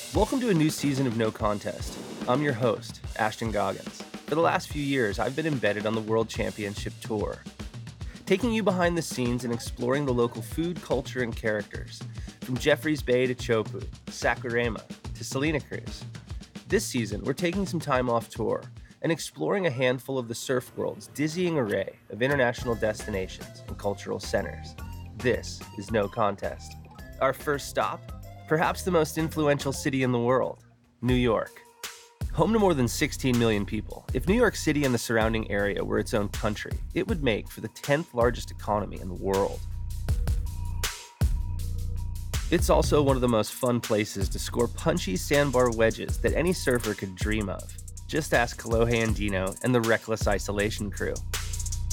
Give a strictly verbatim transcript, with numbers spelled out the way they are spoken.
Welcome to a new season of No Contest. I'm your host, Ashton Goggins. For the last few years, I've been embedded on the World Championship Tour, taking you behind the scenes and exploring the local food, culture, and characters, from Jeffreys Bay to Chopu, Saquarema to Salina Cruz. This season, we're taking some time off tour and exploring a handful of the surf world's dizzying array of international destinations and cultural centers. This is No Contest. Our first stop, perhaps the most influential city in the world, New York. Home to more than sixteen million people, if New York City and the surrounding area were its own country, it would make for the tenth largest economy in the world. It's also one of the most fun places to score punchy sandbar wedges that any surfer could dream of. Just ask Kolohe Andino and the Reckless Isolation crew.